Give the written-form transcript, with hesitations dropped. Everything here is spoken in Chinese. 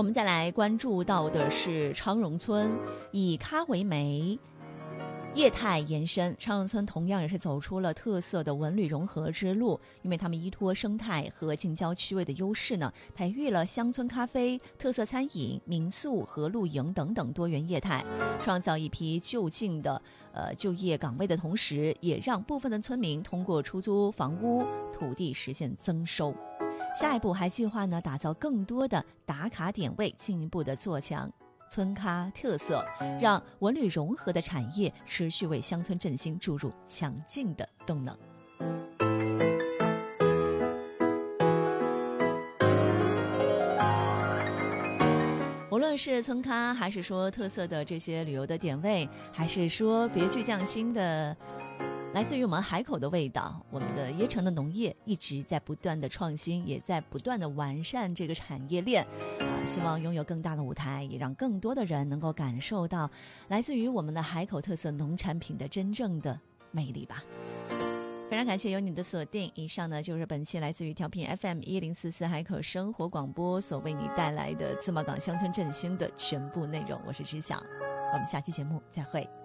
我们再来关注到的是昌荣村，以咖为媒，业态延伸。昌荣村同样也是走出了特色的文旅融合之路，因为他们依托生态和近郊区位的优势呢，培育了乡村咖啡、特色餐饮、民宿和露营等等多元业态，创造一批就近的就业岗位的同时，也让部分的村民通过出租房屋土地实现增收。下一步还计划呢，打造更多的打卡点位，进一步的做强村咖特色，让文旅融合的产业持续为乡村振兴注入强劲的动能。无论是村咖，还是说特色的这些旅游的点位，还是说别具匠心的来自于我们海口的味道，我们的椰城的农业一直在不断的创新，也在不断的完善这个产业链，希望拥有更大的舞台，也让更多的人能够感受到来自于我们的海口特色农产品的真正的魅力吧。非常感谢有你的锁定，以上呢就是本期来自于调频 FM1044 海口生活广播所为你带来的自贸港乡村振兴的全部内容，我是知晓，我们下期节目再会。